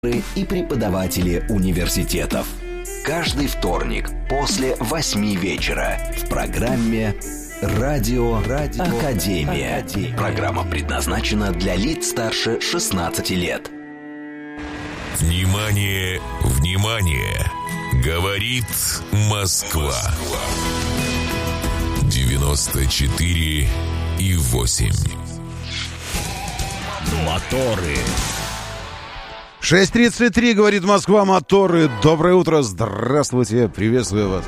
и преподаватели университетов. Каждый вторник после 8 вечера в программе «Радио Академия». Программа предназначена для лиц старше 16 лет. Внимание, внимание! Говорит Москва. 94,8. Моторы. 6:33, говорит Москва, моторы. Доброе утро, здравствуйте, приветствую вас.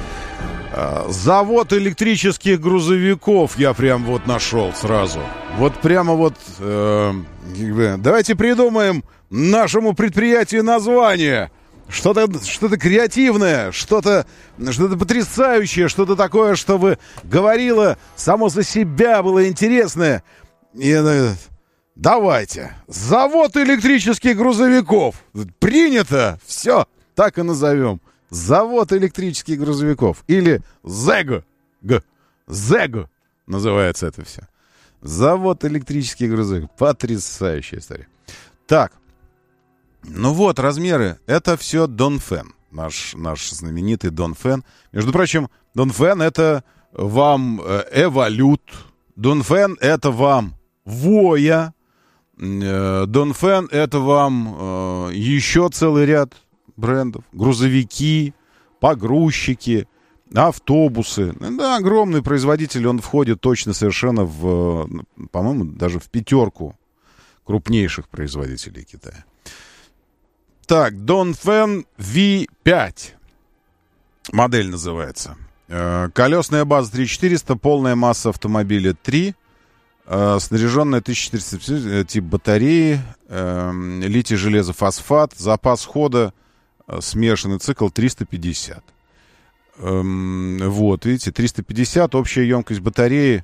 Завод электрических грузовиков я прям вот нашел сразу. Вот прямо вот, давайте придумаем нашему предприятию название. Что-то креативное, что-то потрясающее, что-то такое, чтобы говорило само за себя, было интересное. И давайте. Завод электрических грузовиков. Принято. Все. Так и назовем. Завод электрических грузовиков. Или ЗЭГ. ЗЭГ называется это все. Завод электрических грузовиков. Потрясающая история. Так. Ну вот, размеры. Это все Донфен. Наш знаменитый Донфен. Между прочим, Донфен это вам Эволют. Донфен это вам Воя. Донфен это вам еще целый ряд брендов. Грузовики, погрузчики, автобусы. Да, огромный производитель. Он входит точно совершенно в, по-моему, даже в 5 крупнейших производителей Китая. Так, Донфен V5. Модель называется. Колесная база 3400, полная масса автомобиля 3. Снаряженная 1450, тип батареи, литий, железо, фосфат, запас хода, смешанный цикл 350. Вот, видите, 350, общая емкость батареи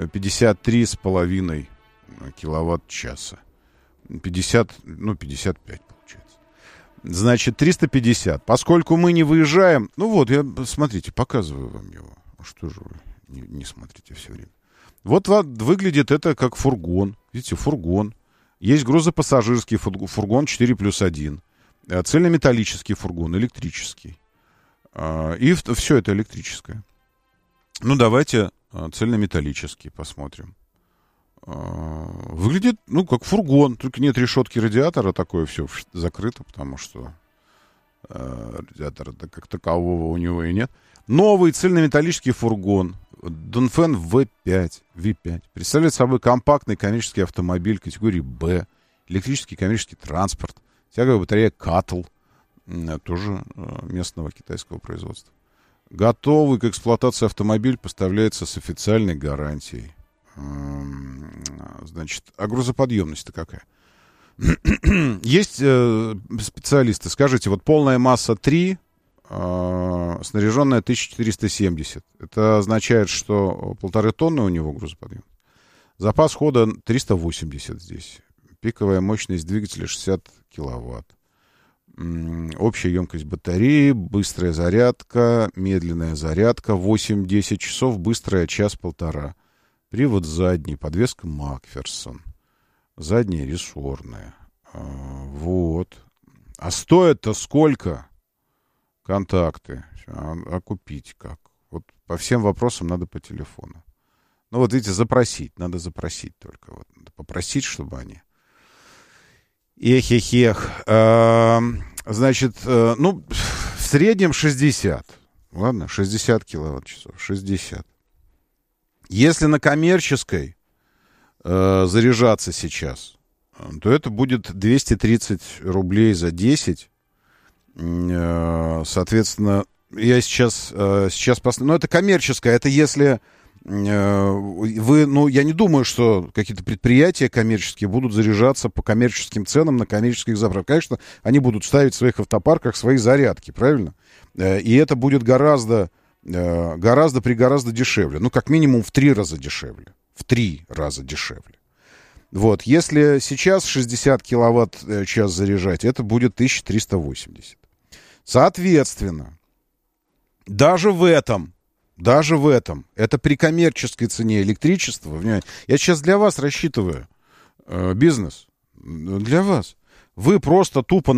53,5 киловатт-часа. 55 получается. Значит, 350. Поскольку мы не выезжаем... Ну вот, смотрите, показываю вам его. Что же вы не смотрите все время? Вот выглядит это как фургон. Видите, фургон. Есть грузопассажирский фургон 4+1. Цельнометаллический фургон, электрический. И все это электрическое. Ну, давайте цельнометаллический посмотрим. Выглядит, как фургон. Только нет решетки радиатора, такое все закрыто, потому что радиатора как такового у него и нет. Новый цельнометаллический фургон. Донфен V5. Представляет собой компактный коммерческий автомобиль категории «Б», электрический коммерческий транспорт, тяговая батарея «Каттл», тоже местного китайского производства. Готовый к эксплуатации автомобиль поставляется с официальной гарантией. Значит, а грузоподъемность-то какая? Есть специалисты, скажите, вот полная масса 3, снаряженная 1470. Это означает, что 1,5 тонны у него грузоподъем. Запас хода 380 здесь. Пиковая мощность двигателя 60 киловатт. Общая емкость батареи, быстрая зарядка, медленная зарядка, 8-10 часов, быстрая час-полтора. Привод задний, подвеска Макферсон. Задняя рессорная. Вот. А стоит-то сколько? Контакты. А купить как? Вот по всем вопросам надо по телефону. Ну вот видите, запросить. Надо запросить только. Вот. Надо попросить, чтобы они... Эх. Значит, в среднем 60. Ладно, 60 киловатт-часов. 60. Если на коммерческой заряжаться сейчас, то это будет 230 рублей за 10. Соответственно, я сейчас посмотрю. Но это коммерческая. Это если вы... я не думаю, что какие-то предприятия коммерческие будут заряжаться по коммерческим ценам на коммерческих заправках. Конечно, они будут ставить в своих автопарках свои зарядки, правильно? И это будет гораздо дешевле. Ну, как минимум в 3 раза дешевле. В 3 раза дешевле. Вот. Если сейчас 60 киловатт-час заряжать, это будет 1380. Соответственно, даже в этом, это при коммерческой цене электричества, я сейчас для вас рассчитываю бизнес, для вас. Вы просто тупо